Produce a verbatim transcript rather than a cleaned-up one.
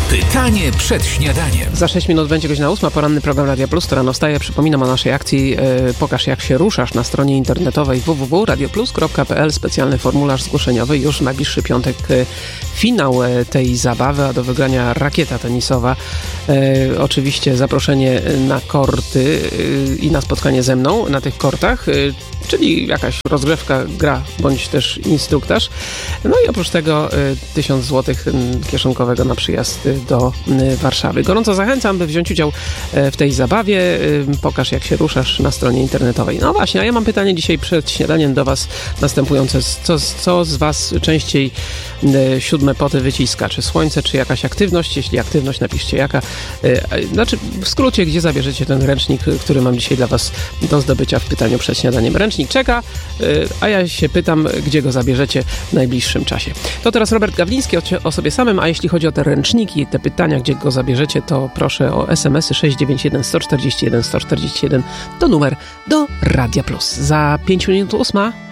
Pytanie przed śniadaniem. Za sześć minut będzie godzina ósma, poranny program Radia Plus, to rano wstaje. Przypominam o naszej akcji yy, Pokaż jak się ruszasz na stronie internetowej w w w kropka radio plus kropka p l. Specjalny formularz zgłoszeniowy. Już w najbliższy piątek yy, finał yy, tej zabawy, a do wygrania rakieta tenisowa. Yy, oczywiście zaproszenie na korty yy, i na spotkanie ze mną na tych kortach, yy, czyli jakaś rozgrzewka, gra bądź też instruktaż. No i oprócz tego y, tysiąc złotych kieszonkowego na przyjazd y, do y, Warszawy. Gorąco zachęcam, by wziąć udział y, w tej zabawie. Y, pokaż jak się ruszasz na stronie internetowej. No właśnie, a ja mam pytanie dzisiaj przed śniadaniem do Was następujące. Co, co z Was częściej y, siódme poty wyciska? Czy słońce, czy jakaś aktywność? Jeśli aktywność, napiszcie jaka. Y, znaczy, w skrócie, gdzie zabierzecie ten ręcznik, który mam dzisiaj dla Was do zdobycia w pytaniu przed śniadaniem. Ręcznik czeka, y, a ja się pytam, gdzie go zabierzecie w najbliższym czasie. To teraz Robert Gawliński o, o sobie samym, a jeśli chodzi o te ręczniki, te pytania, gdzie go zabierzecie, to proszę o es em esy sześć dziewięć jeden jeden cztery jeden jeden cztery jeden to numer do Radia Plus. Za pięć minut ósma.